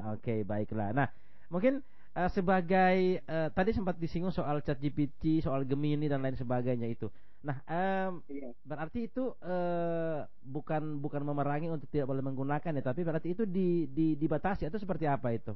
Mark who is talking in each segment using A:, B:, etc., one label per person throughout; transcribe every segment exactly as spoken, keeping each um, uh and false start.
A: Oke, baiklah. Nah, mungkin eh, sebagai eh, tadi sempat disinggung soal ChatGPT, soal Gemini dan lain sebagainya itu. Nah, em,
B: Iya.
A: berarti itu eh, bukan bukan memerangi untuk tidak boleh menggunakan ya, tapi berarti itu di, di dibatasi atau seperti apa itu?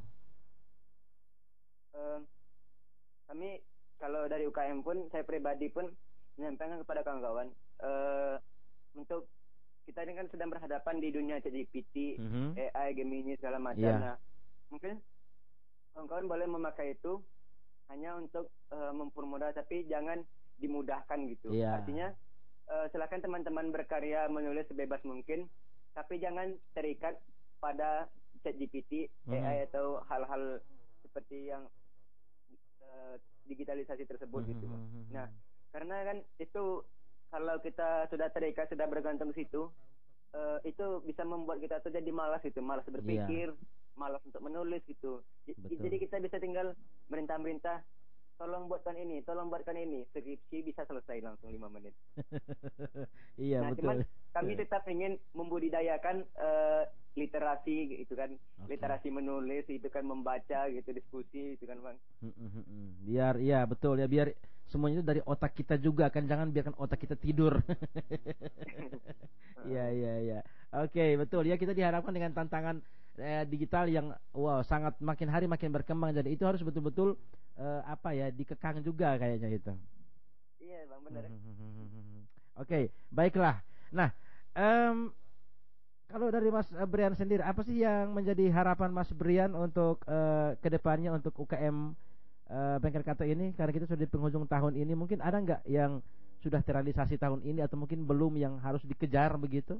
B: Eh, Kami kalau dari U K M pun, saya pribadi pun menyampaikan kepada kawan-kawan, eh, untuk kita ini kan sedang berhadapan di dunia ChatGPT,
A: Mhm.
B: A I, Gemini segala macam.
A: Iya,
B: Nah, mungkin kawan-kawan boleh memakai itu hanya untuk eh, mempermudah, tapi jangan dimudahkan gitu.
A: iya.
B: Artinya eh, silakan teman-teman berkarya menulis sebebas mungkin, tapi jangan terikat pada ChatGPT,
A: Mhm.
B: A I atau hal-hal seperti yang eh, digitalisasi tersebut
A: Mhm,
B: gitu bang.
A: mhm,
B: Nah,
A: mhm.
B: karena kan itu kalau kita sudah terikat, sudah bergantung ke situ, eh, itu bisa membuat kita tuh jadi malas gitu, malas
A: Iya,
B: berpikir, malas untuk menulis gitu. J- Jadi
A: betul.
B: kita bisa tinggal merintah-merintah, tolong buatkan ini, tolong buatkan ini, skripsi bisa selesai langsung lima menit.
A: Iya,
B: Nah,
A: betul.
B: cuman kami tetap ingin membudidayakan eh, literasi gitu kan,
A: Oke.
B: literasi menulis itu kan, membaca gitu, diskusi itu kan bang.
A: Mm, mm, mm, mm. Biar iya betul ya, biar semuanya itu dari otak kita juga kan, jangan biarkan otak kita tidur. Iya
B: Heeh.
A: iya iya. Oke, betul ya, kita diharapkan dengan tantangan eh, digital yang wow sangat makin hari makin berkembang, jadi itu harus betul-betul eh, apa ya, dikekang juga kayaknya itu.
B: Iya bang, benar ya.
A: Mhm. Oke, baiklah. Nah, em, kalau dari Mas eh, Brian sendiri, apa sih yang menjadi harapan Mas Brian untuk eh, kedepannya untuk U K M eh, Bengkel Kata ini? Karena kita sudah di penghujung tahun ini, mungkin ada nggak yang sudah terrealisasi tahun ini atau mungkin belum yang harus dikejar begitu?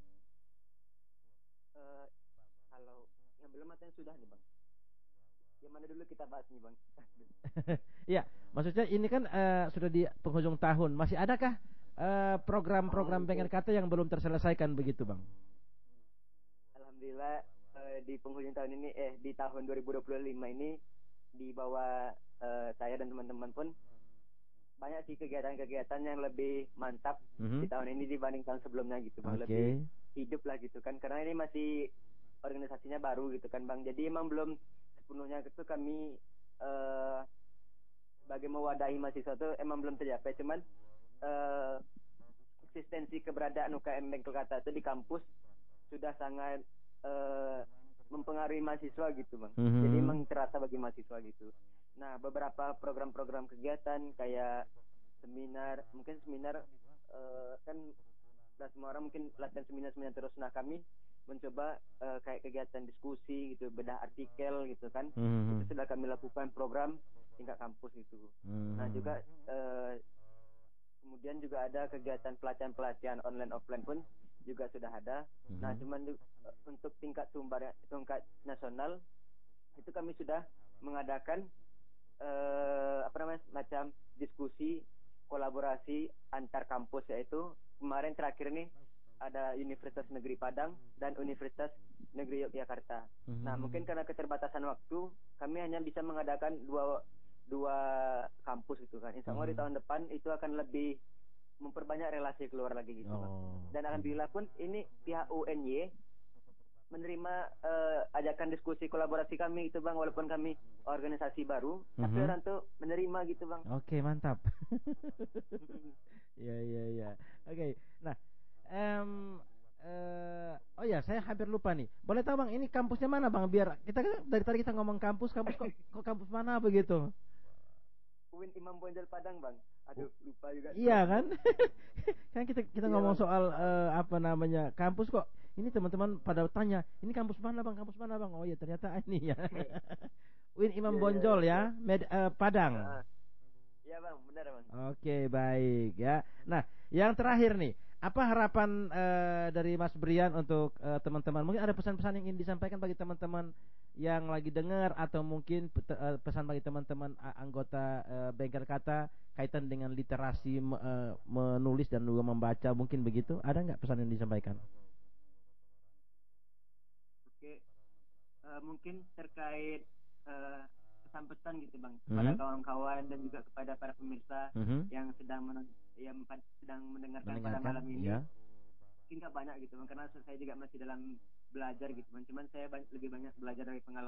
B: Eh, Kalau yang belum atau yang sudah nih bang, yang mana dulu kita bahas nih bang?
A: Ya, maksudnya ini kan eh, sudah di penghujung tahun, masih adakah eh,
B: Oh
A: program-program Bengkel
B: itu,
A: Kata yang belum terselesaikan begitu, Bang?
B: alhamdulillah eh, di penghujung tahun ini, eh di tahun dua ribu dua puluh lima ini, di bawah eh, saya dan teman-teman pun banyak sih kegiatan-kegiatan yang lebih mantap di
A: Mhm.
B: tahun ini dibanding tahun sebelumnya gitu bang, lebih
A: Oke.
B: hidup lah gitu kan, karena ini masih organisasinya baru gitu kan bang, jadi emang belum sepenuhnya itu kami eh sebagai mewadahi mahasiswa itu emang belum tercapai, cuman eh eksistensi keberadaan U K M Bengkel Kata itu di kampus sudah sangat eh, mempengaruhi mahasiswa gitu bang. Jadi
A: Mhm.
B: emang terasa bagi mahasiswa gitu. Nah, beberapa program-program kegiatan kayak seminar, mungkin seminar eh, kan lah semua orang mungkin latihan seminar-seminar terus. Nah, kami mencoba eh, kayak kegiatan diskusi gitu, bedah artikel gitu kan. Itu
A: Mhm.
B: sudah kami lakukan program tingkat kampus gitu. Nah,
A: Mhm.
B: juga eh, kemudian juga ada kegiatan pelatihan-pelatihan online offline pun juga sudah ada. Nah,
A: Mhm.
B: cuman ju- eh, untuk tingkat sumber, tingkat nasional itu kami sudah mengadakan eh, apa namanya, macam diskusi kolaborasi antar kampus, yaitu kemarin terakhir nih ada Universitas Negeri Padang dan Universitas Negeri Yogyakarta. Nah, mungkin
A: Mhm.
B: karena keterbatasan waktu, kami hanya bisa mengadakan dua dua kampus gitu kan. Insya Allah di
A: Mhm.
B: tahun depan itu akan lebih memperbanyak relasi keluar lagi gitu bang.
A: Oh,
B: Dan
A: oke.
B: alhamdulillah pun ini pihak U N Y menerima eh, ajakan diskusi kolaborasi kami itu bang, walaupun kami organisasi baru, tapi
A: Mhm.
B: orang tuh menerima gitu bang.
A: Oke, mantap. Iya, iya, iya. Oke. Nah, em eh oh ya, saya hampir lupa nih. Boleh tahu Bang, ini kampusnya mana Bang? Biar kita kan dari tadi kita ngomong kampus, kampus kok kok kampus mana begitu?
B: U I N Imam Bonjol Padang bang.
A: Oh,
B: Aduh, lupa juga tuh
A: iya
B: bang.
A: kan? Kan kita kita
B: Iya
A: ngomong
B: bang,
A: soal
B: maaf.
A: eh, apa namanya kampus kok. Ini teman-teman pada tanya, ini kampus mana bang? Kampus mana bang? Oh ya ternyata ini ya. U I N Imam
B: Iya iya
A: Bonjol
B: iya
A: ya,
B: iya.
A: Med, eh, Padang.
B: Heeh. Iya bang, benar bang.
A: Oke, baik ya. Nah, yang terakhir nih, apa harapan eh, dari Mas Brian untuk eh, teman-teman? Mungkin ada pesan-pesan yang ingin disampaikan bagi teman-teman yang lagi dengar atau mungkin pet- eh, pesan bagi teman-teman eh, anggota eh, Bengkel Kata kaitan dengan literasi me- eh, menulis dan juga membaca, mungkin begitu? Ada nggak pesan yang disampaikan?
B: Oke, eh, mungkin terkait eh, pesan-pesan gitu bang kepada
A: Mhm,
B: kawan-kawan dan juga kepada para pemirsa
A: mhm.
B: yang sedang men- yang sedang mendengarkan pada
A: Mendengarkan,
B: malam ini.
A: ya.
B: Mungkin nggak banyak gitu bang, karena saya juga masih dalam belajar gitu bang, cuman saya ba- lebih banyak belajar dari pengalaman